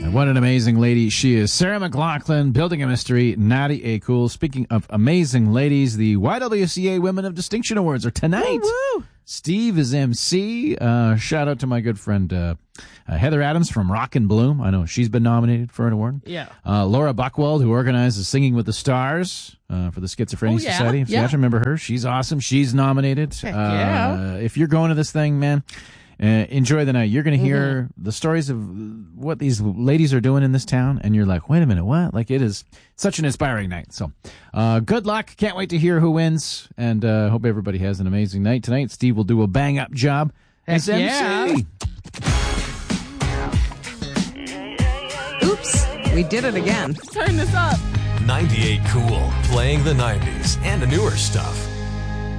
What an amazing lady she is. Sarah McLachlan, Building a Mystery, Natty A. Cool. Speaking of amazing ladies, the YWCA Women of Distinction Awards are tonight. Woo-woo. Steve is MC. Shout out to my good friend Heather Adams from Rock and Bloom. I know she's been nominated for an award. Yeah. Laura Buchwald, who organizes Singing with the Stars for the Schizophrenia Society. If you guys remember her, she's awesome. She's nominated. Heck yeah. If you're going to this thing, man, enjoy the night. You're going to hear the stories of what these ladies are doing in this town, and you're like, wait a minute, what? Like, it is such an inspiring night. So good luck. Can't wait to hear who wins, and hope everybody has an amazing night tonight. Steve will do a bang-up job as MC. Yeah. Oops, we did it again. Turn this up. 98 Cool, playing the 90s and the newer stuff.